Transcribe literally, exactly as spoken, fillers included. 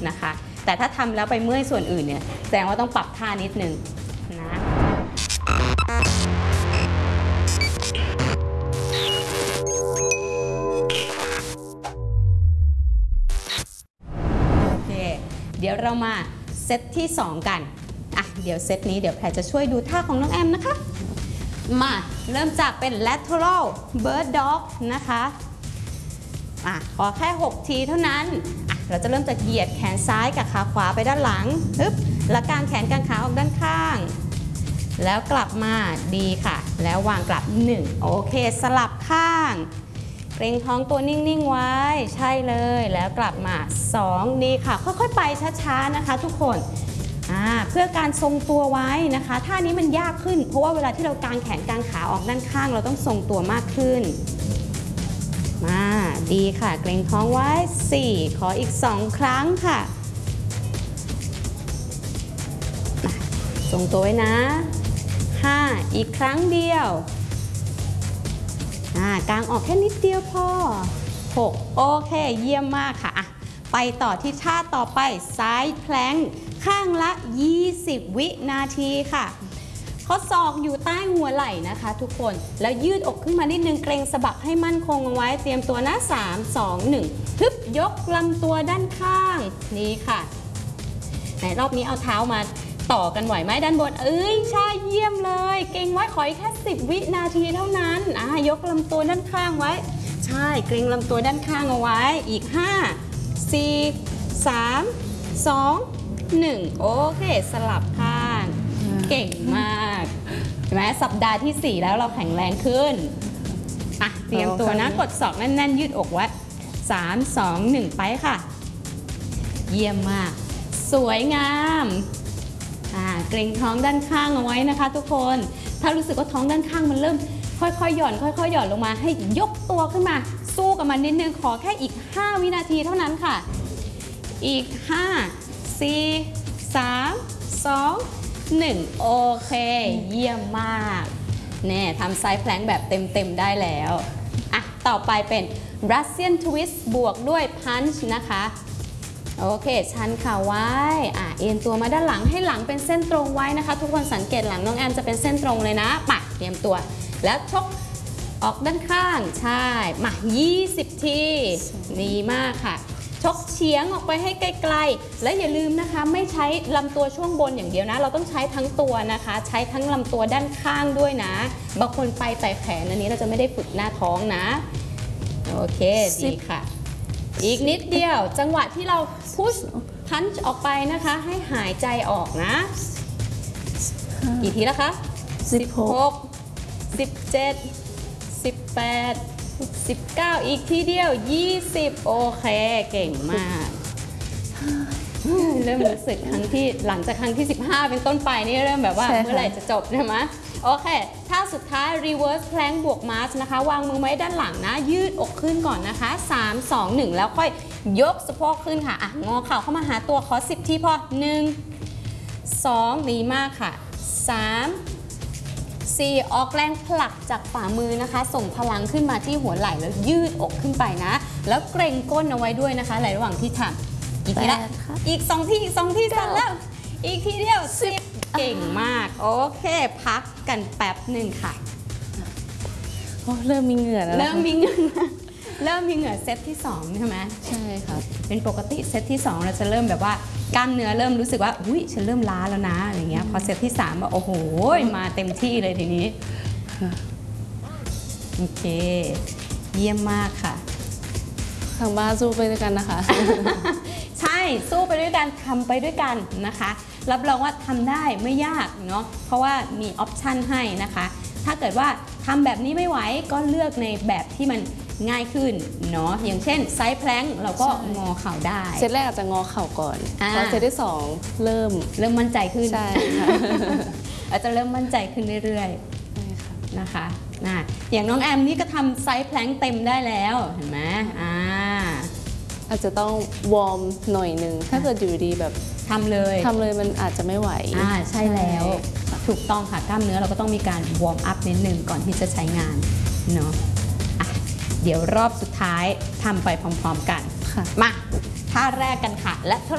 นะคะ แต่ถ้าทำแล้วไปเมื่อยส่วนอื่นเนี่ยแสดงว่าต้องปรับท่านิดนึงนะโอเคเดี๋ยวเรามาเซตที่สองกันอ่ะเดี๋ยวเซตนี้เดี๋ยวแพรจะช่วยดูท่าของน้องแอมนะคะมาเริ่มจากเป็น lateral bird dog นะคะอ่ะขอแค่หกทีเท่านั้นอ่ะเราจะเริ่มจากเหยียดแขนซ้ายกับขาขวาไปด้านหลังปึ๊บแล้วกางแขนกางขาออกด้านข้างแล้วกลับมาดีค่ะแล้ววางกลับหนึ่งโอเคสลับข้างเกรงท้องตัวนิ่งๆไว้ใช่เลยแล้วกลับมาสองดีค่ะค่อยๆไปช้าๆนะคะทุกคนเพื่อการทรงตัวไว้นะคะท่านี้มันยากขึ้นเพราะว่าเวลาที่เรากางแขนกางขาออกด้านข้างเราต้องทรงตัวมากขึ้นมาดีค่ะเกรงท้องไว้สี่ขออีกสองครั้งค่ะทรงตัวไว้นะห้าอีกครั้งเดียวกางออกแค่นิดเดียวพอหกโอเคเยี่ยมมากค่ะไปต่อที่ท่าต่อไปซ้ายแพลงข้างละยี่สิบวินาทีค่ะข้อศอกอยู่ใต้หัวไหล่นะคะทุกคนแล้วยืดอกขึ้นมานิดนึงเกรงสะบักให้มั่นคงเอาไว้เตรียมตัวนะสาม สอง หนึ่งฮึบยกลำตัวด้านข้างนี่ค่ะในรอบนี้เอาเท้ามาต่อกันไหวไหมด้านบนเอ้ยใช่เยี่ยมเลยเกรงไว้ขออีกแค่สิบวินาทีเท่านั้นอ่ะยกลำตัวด้านข้างไว้ใช่เกรงลำตัวด้านข้างเอาไว้อีกห้า สี่ สาม สอง หนึ่งโอเคสลับข้างเก่งมากเห็นไหมสัปดาห์ที่สี่แล้วเราแข็งแรงขึ้นอ่ะเตรียมตัวนะกดศอกแน่นๆยืดอกไว้สาม สอง หนึ่งไปค่ะเยี่ยมมากสวยงามอ่าเกรงท้องด้านข้างเอาไว้นะคะทุกคนถ้ารู้สึกว่าท้องด้านข้างมันเริ่มค่อยๆหย่อนค่อยๆหย่อนลงมาให้ยกตัวขึ้นมาสู้กับมันนิดนึงขอแค่อีกห้าวินาทีเท่านั้นค่ะอีกห้า สี่ สาม สอง หนึ่งโอเคเยี่ยมมากแน่ทำไซด์แพลงแบบเต็มๆได้แล้วอ่ะต่อไปเป็น Russian Twist บวกด้วย Punch นะคะโอเคชันเข่าไว้อ่ะเอ็นตัวมาด้านหลังให้หลังเป็นเส้นตรงไว้นะคะทุกคนสังเกตหลังน้องแอมจะเป็นเส้นตรงเลยนะปัดเตรียมตัวแล้วชกออกด้านข้างใช่มายี่สิบทีดีมากค่ะชกเฉียงออกไปให้ไกลๆและอย่าลืมนะคะไม่ใช้ลำตัวช่วงบนอย่างเดียวนะเราต้องใช้ทั้งตัวนะคะใช้ทั้งลำตัวด้านข้างด้วยนะบางคนไปแต่แขนอันนี้เราจะไม่ได้ฝึกหน้าท้องนะโอเคดีค่ะอีกนิดเดียวจังหวะที่เราพุชพันช์ออกไปนะคะให้หายใจออกนะกี่ทีแล้วคะสิบหก สิบเจ็ด สิบแปด สิบเก้าอีกทีเดียวยี่สิบโอเคเก่งมากเริ่มรู้สึกครั้งที่หลังจากครั้งที่สิบห้าเป็นต้นไปนี่เริ่มแบบว่าเมื่อไหร่จะจบใช่ไหมโอเคท่าสุดท้าย reverse plank บวก march นะคะวางมือไว้ด้านหลังนะยืดอกขึ้นก่อนนะคะสาม สอง หนึ่งแล้วค่อยยกสะโพกขึ้นค่ะอ่ะงอเข่าเข้ามาหาตัวขอสิบทีพอหนึ่ง สองดีมากค่ะสาม สี่ออกแรงผลักจากฝ่ามือนะคะส่งพลังขึ้นมาที่หัวไหล่แล้วยืดอกขึ้นไปนะแล้วเกรงก้นเอาไว้ด้วยนะคะในระหว่างที่ทำอีกทีละอีกสองที่อีกสองที่สั่นแล้วอีกทีเดียวสิบเก่งมากโอเคพักกันแป๊บหนึ่งค่ะเริ่มมีเหงื่อแล้วเริ่มมีเหงื่อเริ่มมีเหงื่อเซตที่สองใช่ไหมใช่ครับเป็นปกติเซตที่สองเราจะเริ่มแบบว่ากล้ามเนื้อเริ่มรู้สึกว่าอุ้ยฉันเริ่มล้าแล้วนะอะไรเงี้ยพอเซตที่สามว่าโอ้โหมาเต็มที่เลยทีนี้โอเคเยี่ยมมากค่ะทางบ้านสู้ไปด้วยกันนะคะใช่สู้ไปด้วยกันทำไปด้วยกันนะคะรับรองว่าทำได้ไม่ยากเนาะเพราะว่ามีออปชันให้นะคะถ้าเกิดว่าทำแบบนี้ไม่ไหวก็เลือกในแบบที่มันง่ายขึ้นเนาะอย่างเช่นไซด์แพลงเราก็งอเข่าได้เซตแรกอาจจะงอเข่าก่อนพอเซตที่สองเริ่มเริ่มมั่นใจขึ้นใช่ค่ะอาจจะเริ่มมั่นใจขึ้นเรื่อยๆนะคะนะอย่างน้องแอมนี่ก็ทำไซด์แพลงเต็มได้แล้วเห็นไหมอ่าอาจจะต้องวอร์มหน่อยนึงถ้าเกิดอยู่ดีแบบทำเลยทำเลยมันอาจจะไม่ไหวอ่าใช่แล้วถูกต้องค่ะกล้ามเนื้อเราก็ต้องมีการวอร์มอัพนิดนึงก่อนที่จะใช้งานเนาะอ่ะเดี๋ยวรอบสุดท้ายทำไปพร้อมๆกันมาท่าแรกกันค่ะและ